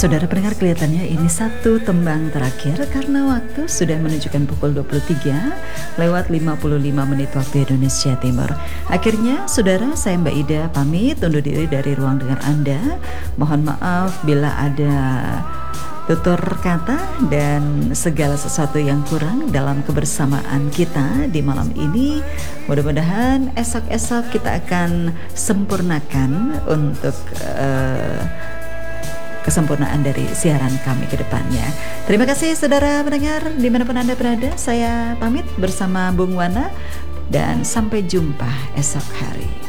Saudara pendengar, kelihatannya ini satu tembang terakhir karena waktu sudah menunjukkan pukul 23 lewat 55 menit waktu Indonesia Timur. Akhirnya saudara, saya Mbak Ida pamit undur diri dari ruang dengar Anda. Mohon maaf bila ada tutur kata dan segala sesuatu yang kurang dalam kebersamaan kita di malam ini. Mudah-mudahan esok-esok kita akan sempurnakan untuk kesempurnaan dari siaran kami ke depannya. Terima kasih saudara pendengar dimanapun Anda berada. Saya pamit bersama Bung Wana dan sampai jumpa esok hari.